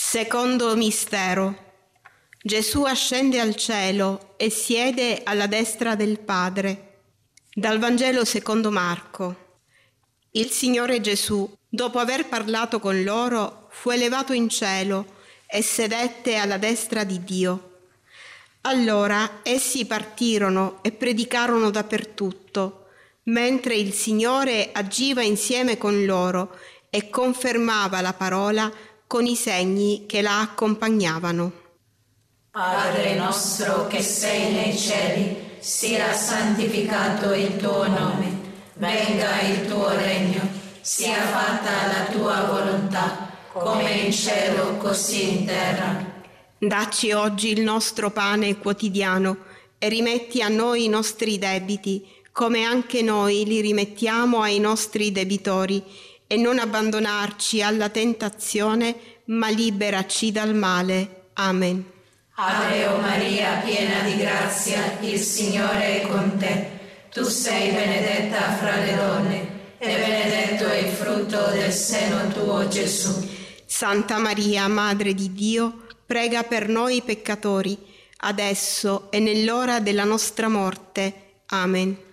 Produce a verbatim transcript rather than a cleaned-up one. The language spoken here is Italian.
Secondo mistero. Gesù ascende al cielo e siede alla destra del Padre. Dal Vangelo secondo Marco. Il Signore Gesù, dopo aver parlato con loro, fu elevato in cielo e sedette alla destra di Dio. Allora essi partirono e predicarono dappertutto, mentre il Signore agiva insieme con loro e confermava la parola con i segni che la accompagnavano. Padre nostro che sei nei cieli, sia santificato il tuo nome, venga il tuo regno, sia fatta la tua volontà, come in cielo così in terra. Dacci oggi il nostro pane quotidiano e rimetti a noi i nostri debiti, come anche noi li rimettiamo ai nostri debitori, e non abbandonarci alla tentazione, ma liberaci dal male. Amen. Ave o Maria, piena di grazia, il Signore è con te. Tu sei benedetta fra le donne, e benedetto è il frutto del seno tuo, Gesù. Santa Maria, Madre di Dio, prega per noi peccatori, adesso e nell'ora della nostra morte. Amen.